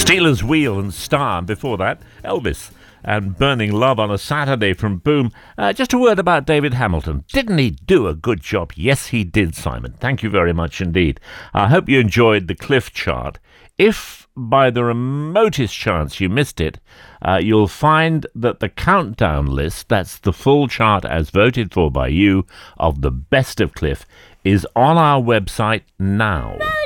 Steelers Wheel and Star. And before that, Elvis and Burning Love on a Saturday from Boom. Just a word about David Hamilton. Didn't he do a good job? Yes, he did, Simon. Thank you very much indeed. I hope you enjoyed the Cliff chart. If by the remotest chance you missed it, you'll find that the countdown list, that's the full chart as voted for by you, of the best of Cliff, is on our website now.